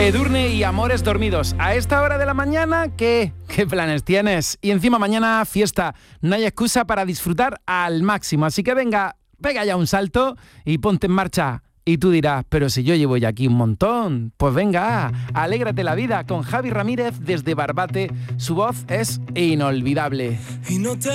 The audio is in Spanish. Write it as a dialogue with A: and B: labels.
A: Edurne y Amores Dormidos. A esta hora de la mañana, ¿qué planes tienes? Y encima mañana fiesta. No hay excusa para disfrutar al máximo. Así que venga, pega ya un salto y ponte en marcha. Y tú dirás, pero si yo llevo ya aquí un montón. Pues venga, alégrate la vida con Javi Ramírez desde Barbate. Su voz es inolvidable.